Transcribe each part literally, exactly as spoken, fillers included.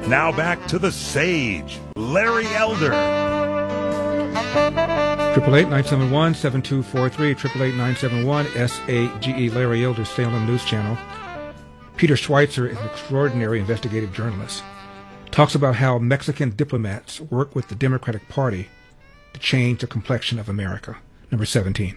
Now back to the sage, Larry Elder. Triple eight nine seven one seven two four three. Triple eight nine seven one S A G E. Larry Elder, Salem News Channel. Peter Schweitzer is an extraordinary investigative journalist. Talks about how Mexican diplomats work with the Democratic Party to change the complexion of America. Number seventeen.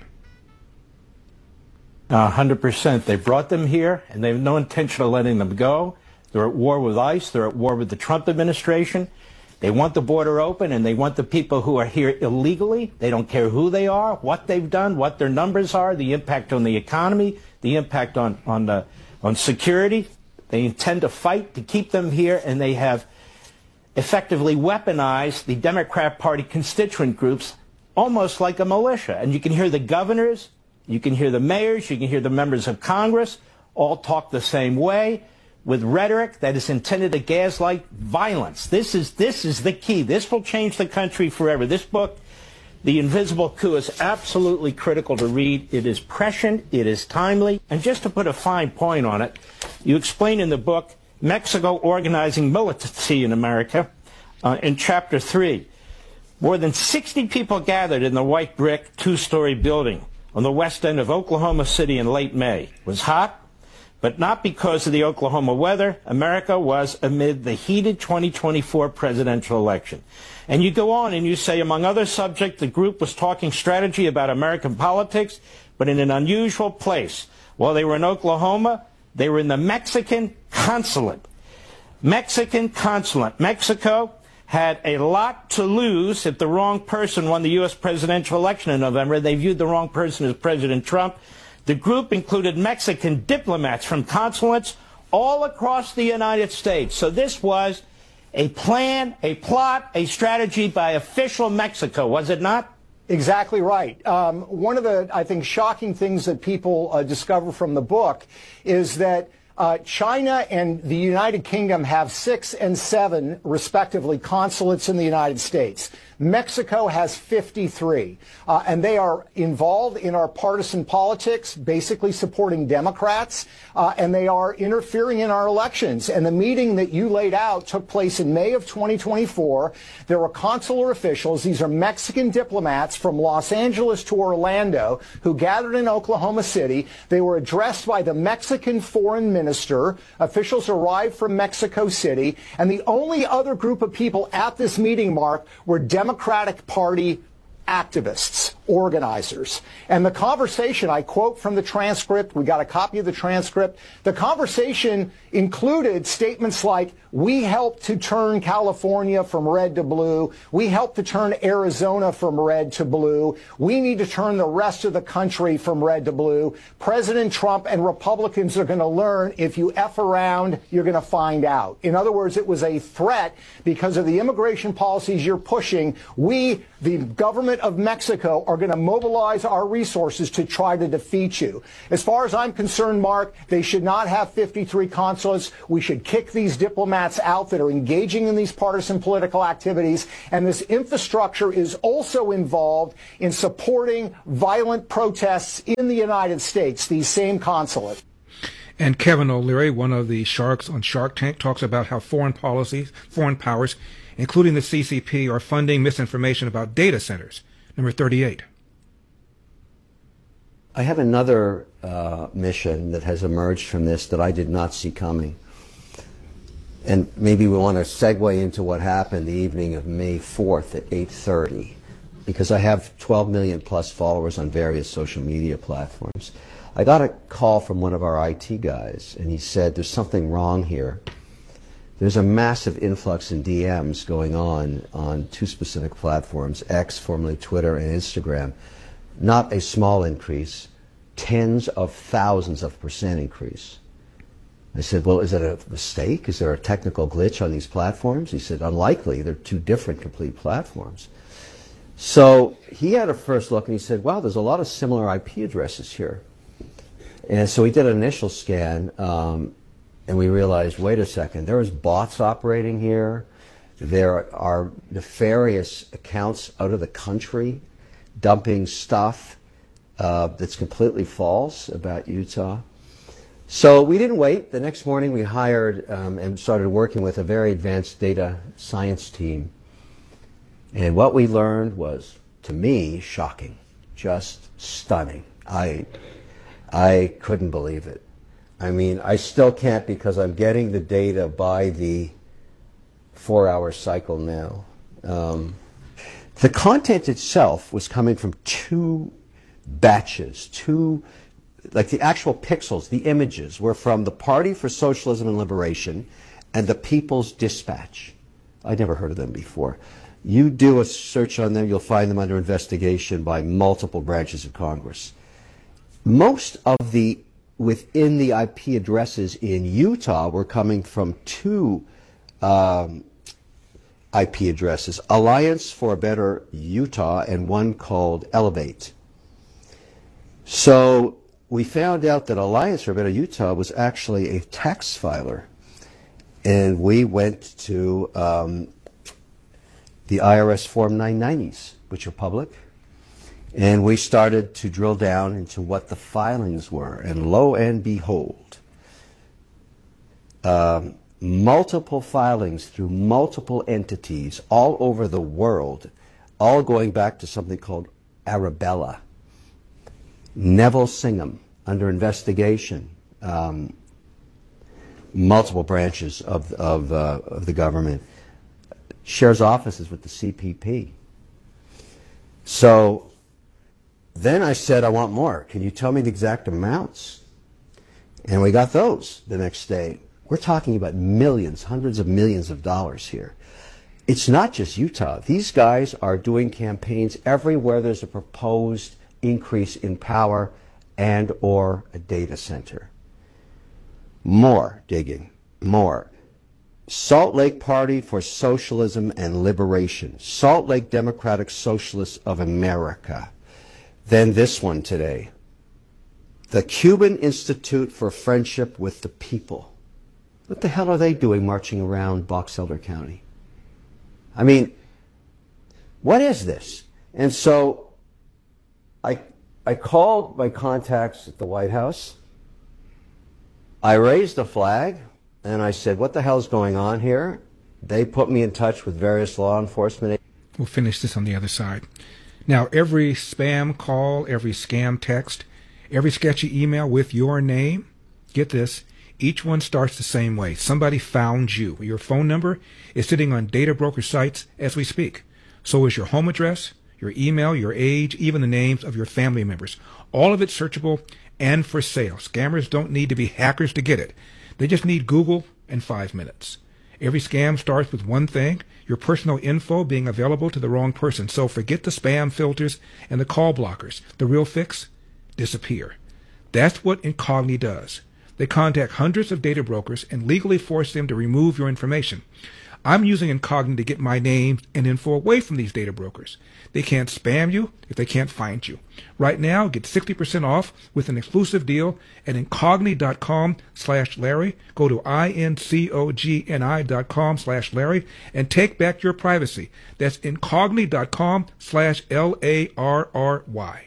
A hundred percent. They brought them here, and they have no intention of letting them go. They're at war with ICE. They're at war with the Trump administration. They want the border open, and they want the people who are here illegally. They don't care who they are, what they've done, what their numbers are, the impact on the economy, the impact on on the on security. They intend to fight to keep them here, and they have effectively weaponized the Democrat Party constituent groups almost like a militia. And you can hear the governors, you can hear the mayors, you can hear the members of Congress all talk the same way, with rhetoric that is intended to gaslight violence. This is, this is the key. This will change the country forever. This book, The Invisible Coup, is absolutely critical to read. It is prescient. It is timely. And just to put a fine point on it, you explain in the book Mexico organizing militancy in America uh, in chapter three. More than sixty people gathered in the white brick two-story building on the west end of Oklahoma City in late May. It was hot, but not because of the Oklahoma weather. America was amid the heated twenty twenty-four presidential election. And you go on and you say, among other subjects, the group was talking strategy about American politics, but in an unusual place. While they were in Oklahoma, they were in the Mexican consulate. Mexican consulate. Mexico had a lot to lose if the wrong person won the U S presidential election in November. They viewed the wrong person as President Trump. The group included Mexican diplomats from consulates all across the United States. So this was a plan, a plot, a strategy by official Mexico, was it not? Exactly right. Um, one of the, I think, shocking things that people uh, discover from the book is that Uh, China and the United Kingdom have six and seven, respectively, consulates in the United States. Mexico has fifty-three, uh, and they are involved in our partisan politics, basically supporting Democrats, uh, and they are interfering in our elections. And the meeting that you laid out took place in May of twenty twenty-four. There were consular officials. These are Mexican diplomats from Los Angeles to Orlando who gathered in Oklahoma City. They were addressed by the Mexican foreign minister. Officials arrived from Mexico City, and the only other group of people at this meeting, Mark, were Democratic Party activists, organizers. And the conversation, I quote from the transcript, we got a copy of the transcript, the conversation included statements like, we helped to turn California from red to blue, we helped to turn Arizona from red to blue, we need to turn the rest of the country from red to blue. President Trump and Republicans are going to learn, if you F around, you're going to find out. In other words, it was a threat because of the immigration policies you're pushing. We, the government of Mexico, are going to mobilize our resources to try to defeat you. As far as I'm concerned, Mark, they should not have fifty-three consulates. We should kick these diplomats out that are engaging in these partisan political activities. And this infrastructure is also involved in supporting violent protests in the United States, these same consulates. And Kevin O'Leary, one of the sharks on Shark Tank, talks about how foreign policies, foreign powers, including the C C P, are funding misinformation about data centers. Number thirty-eight. I have another uh, mission that has emerged from this that I did not see coming. And maybe we want to segue into what happened the evening of May fourth at eight thirty, because I have twelve million plus followers on various social media platforms. I got a call from one of our I T guys, and he said, there's something wrong here. There's a massive influx in D Ms going on on two specific platforms, X, formerly Twitter, and Instagram. Not a small increase, tens of thousands of percent increase. I said, well, is it a mistake? Is there a technical glitch on these platforms? He said, unlikely. They're two different complete platforms. So he had a first look, and he said, wow, there's a lot of similar I P addresses here. And so we did an initial scan, um, and we realized, wait a second, there is bots operating here. There are nefarious accounts out of the country dumping stuff uh, that's completely false about Utah. So we didn't wait. The next morning we hired um, and started working with a very advanced data science team. And what we learned was, to me, shocking, just stunning. I, I couldn't believe it. I mean, I still can't because I'm getting the data by the four-hour cycle now. Um, the content itself was coming from two batches, two, like the actual pixels, the images were from the Party for Socialism and Liberation and the People's Dispatch. I'd never heard of them before. You do a search on them, you'll find them under investigation by multiple branches of Congress. Most of the, within the I P addresses in Utah were coming from two um, I P addresses, Alliance for a Better Utah and one called Elevate. So we found out that Alliance for a Better Utah was actually a tax filer. And we went to um, the I R S Form nine nineties, which are public. And we started to drill down into what the filings were. And lo and behold, um, multiple filings through multiple entities all over the world, all going back to something called Arabella. Neville Singham, under investigation. Um, multiple branches of, of, uh, of the government. Shares offices with the C P P. So then I said, I want more. Can you tell me the exact amounts? And we got those the next day. We're talking about millions, hundreds of millions of dollars here. It's not just Utah. These guys are doing campaigns everywhere there's a proposed increase in power and or a data center. More digging, more. Salt Lake Party for Socialism and Liberation, Salt Lake Democratic Socialists of America. Then this one today, the Cuban Institute for Friendship with the People. What the hell are they doing marching around Box Elder County? I mean, what is this? And so I, I called my contacts at the White House. I raised a flag, and I said, what the hell's going on here? They put me in touch with various law enforcement. We'll finish this on the other side. Now, every spam call, every scam text, every sketchy email with your name, get this, each one starts the same way. Somebody found you. Your phone number is sitting on data broker sites as we speak. So is your home address, your email, your age, even the names of your family members. All of it searchable and for sale. Scammers don't need to be hackers to get it. They just need Google and five minutes. Every scam starts with one thing, your personal info being available to the wrong person. So forget the spam filters and the call blockers. The real fix? Disappear. That's what Incogni does. They contact hundreds of data brokers and legally force them to remove your information. I'm using Incogni to get my name and info away from these data brokers. They can't spam you if they can't find you. Right now, get sixty percent off with an exclusive deal at incogni.com slash Larry. Go to I-N-C-O-G-N-I dot com slash Larry and take back your privacy. That's incogni.com slash L A R R Y.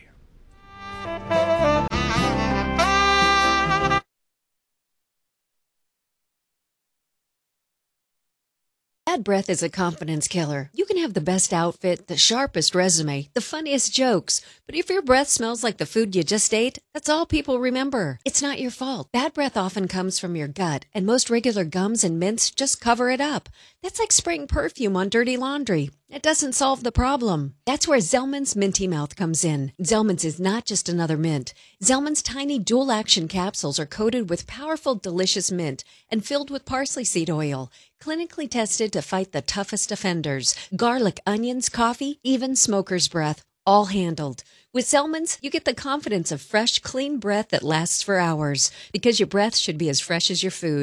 Bad breath is a confidence killer. You can have the best outfit, the sharpest resume, the funniest jokes, but if your breath smells like the food you just ate, that's all people remember. It's not your fault. Bad breath often comes from your gut, and most regular gums and mints just cover it up. That's like spraying perfume on dirty laundry. It doesn't solve the problem. That's where Zellman's Minty Mouth comes in. Zellman's is not just another mint. Zellman's tiny dual-action capsules are coated with powerful, delicious mint and filled with parsley seed oil, clinically tested to fight the toughest offenders. Garlic, onions, coffee, even smoker's breath, all handled. With Zellman's, you get the confidence of fresh, clean breath that lasts for hours, because your breath should be as fresh as your food.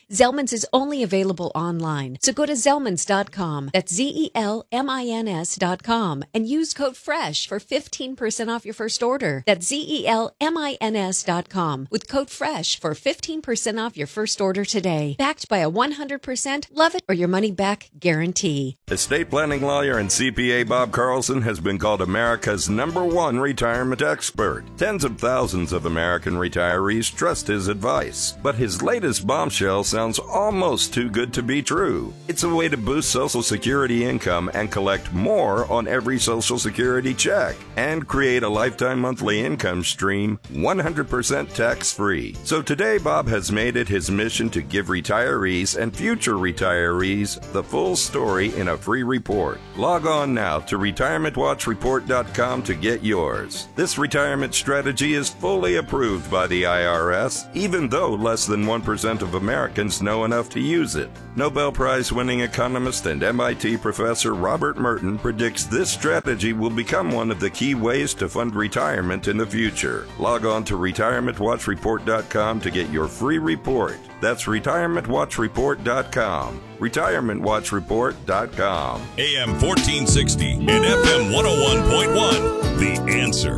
Zellman's is only available online, so go to Zellmans dot com. That's Z E L M I N S dot com and use code FRESH for fifteen percent off your first order. That's Z E L M I N S dot com with code FRESH for fifteen percent off your first order today. Backed by a one hundred percent love it or your money back guarantee. Estate planning lawyer and C P A Bob Carlson has been called America's number one retirement expert. Tens of thousands of American retirees trust his advice, but his latest bombshell sounds almost too good to be true. It's a way to boost Social Security income and collect more on every Social Security check and create a lifetime monthly income stream one hundred percent tax-free. So today, Bob has made it his mission to give retirees and future retirees the full story in a free report. Log on now to retirement watch report dot com to get yours. This retirement strategy is fully approved by the I R S, even though less than one percent of Americans know enough to use it. Nobel Prize-winning economist and M I T professor Robert Merton predicts this strategy will become one of the key ways to fund retirement in the future. Log on to retirement watch report dot com to get your free report. That's retirement watch report dot com. retirement watch report dot com. A M fourteen sixty and F M one oh one point one. The Answer.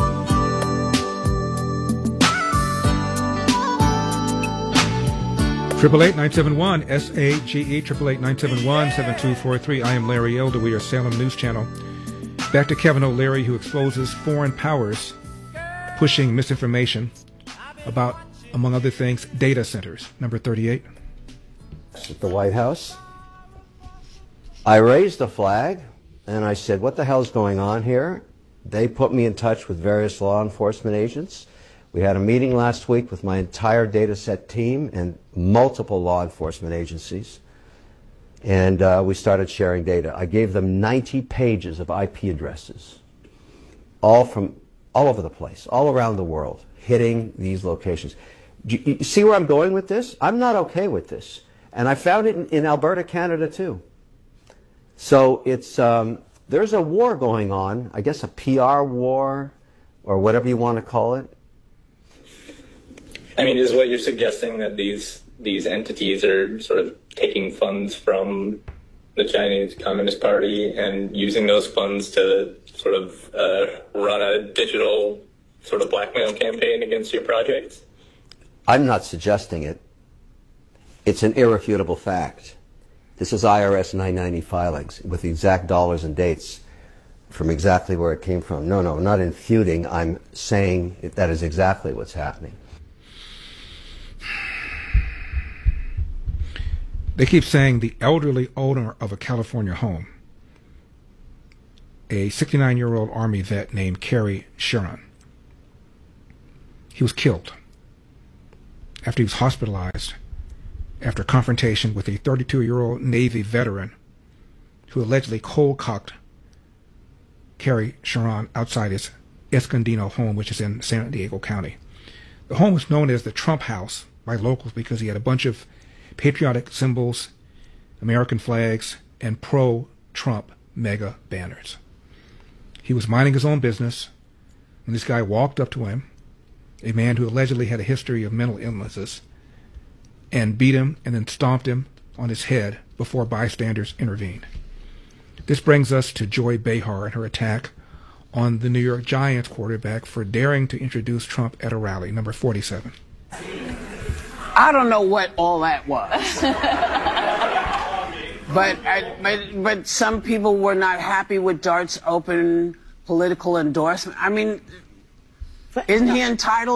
Triple eight nine seven one S A G E triple eight nine seven one seven two four three. I am Larry Elder. We are Salem News Channel. Back to Kevin O'Leary, who exposes foreign powers pushing misinformation about, among other things, data centers. Number thirty-eight. At the White House, I raised a flag and I said, what the hell's going on here? They put me in touch with various law enforcement agents. We had a meeting last week with my entire data set team and multiple law enforcement agencies, and uh, we started sharing data. I gave them ninety pages of I P addresses, all from all over the place, all around the world, hitting these locations. Do you, you see where I'm going with this? I'm not okay with this. And I found it in, in Alberta, Canada, too. So it's um, there's a war going on, I guess a P R war, or whatever you want to call it. I mean, is what you're suggesting that these these entities are sort of taking funds from the Chinese Communist Party and using those funds to sort of uh, run a digital sort of blackmail campaign against your projects? I'm not suggesting it. It's an irrefutable fact. This is I R S nine ninety filings with the exact dollars and dates from exactly where it came from. No, no, not infuting. I'm saying that is exactly what's happening. They keep saying the elderly owner of a California home, a sixty-nine-year-old Army vet named Kerry Sharon, he was killed after he was hospitalized after confrontation with a thirty-two-year-old Navy veteran who allegedly cold-cocked Kerry Sharon outside his Escondido home, which is in San Diego County. The home was known as the Trump House by locals because he had a bunch of patriotic symbols, American flags, and pro-Trump mega banners. He was minding his own business when this guy walked up to him, a man who allegedly had a history of mental illnesses, and beat him and then stomped him on his head before bystanders intervened. This brings us to Joy Behar and her attack on the New York Giants quarterback for daring to introduce Trump at a rally, number forty-seven. I don't know what all that was. but, I, but but some people were not happy with Dart's open political endorsement. I mean, isn't he entitled